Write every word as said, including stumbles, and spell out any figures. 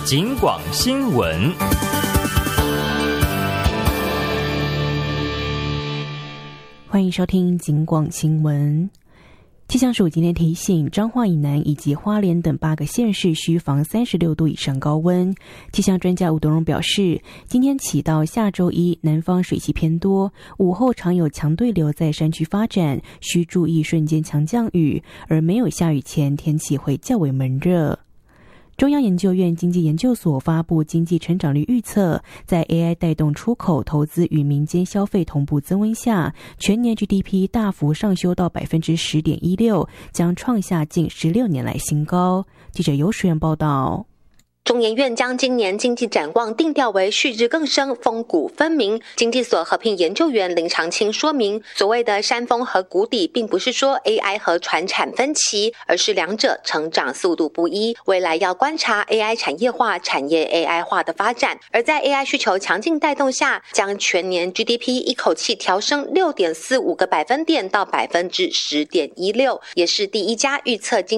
警广新闻。 欢迎收听警广新闻。气象署今天提醒，彰化以南以及花莲等八个县市需防三十六度以上高温。气象专家吴德荣表示，今天起到下周一，南方水汽偏多，午后常有强对流在山区发展，需注意瞬间强降雨，而没有下雨前，天气会较为闷热。中央研究院经济研究所发布经济成长率预测，在 A I 带动出口、投资与民间消费同步增温下，全年 G D P 大幅上修到 百分之十点一六， 将创下近十六年来新高。记者尤淑媛报道。 中研院将今年经济展望定调为旭日更生、峰谷分明。经济所合聘研究员林长青说明，所谓的山峰和谷底，并不是说 A I 和传产分歧，而是两者成长速度不一。未来要观察 A I 产业化、产业 A I 化的发展，而在 A I 需求强劲带动下，将全年 G D P 一口气调升 六点四五个百分点到 百分之十点一六， 也是第一家预测经